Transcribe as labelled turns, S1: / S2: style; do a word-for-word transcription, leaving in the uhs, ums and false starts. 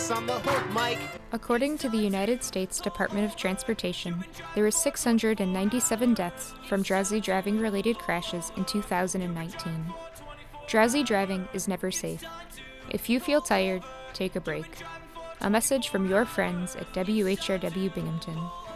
S1: us on the hook, Mike.
S2: According to the United States Department of Transportation, there were six hundred ninety-seven deaths from drowsy driving-related crashes in two thousand nineteen. Drowsy driving is never safe. If you feel tired, take a break. A message from your friends at W H R W Binghamton.